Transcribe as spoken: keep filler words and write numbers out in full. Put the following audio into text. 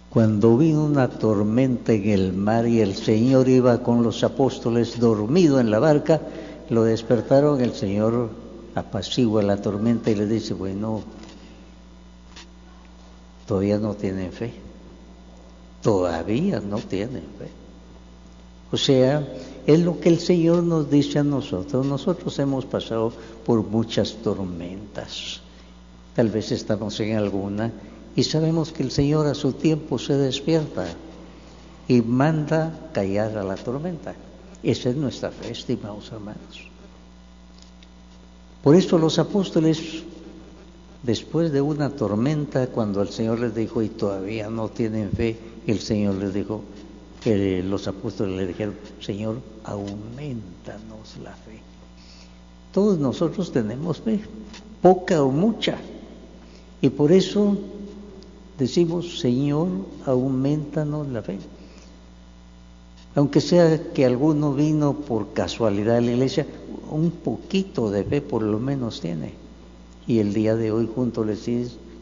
Cuando vino una tormenta en el mar y el Señor iba con los apóstoles dormido en la barca, lo despertaron, el Señor apacigua la tormenta y le dice, bueno, todavía no tienen fe, todavía no tienen fe. O sea, es lo que el Señor nos dice a nosotros. Nosotros hemos pasado por muchas tormentas, tal vez estamos en alguna, y sabemos que el Señor a su tiempo se despierta y manda callar a la tormenta. Esa es nuestra fe, estimados hermanos. Por eso los apóstoles, después de una tormenta, cuando el Señor les dijo, y todavía no tienen fe, el Señor les dijo, que los apóstoles le dijeron, Señor, aumentanos la fe. Todos nosotros tenemos fe, poca o mucha, y por eso decimos, Señor, aumentanos la fe. Aunque sea que alguno vino por casualidad a la iglesia, un poquito de fe por lo menos tiene. Y el día de hoy juntos le decís,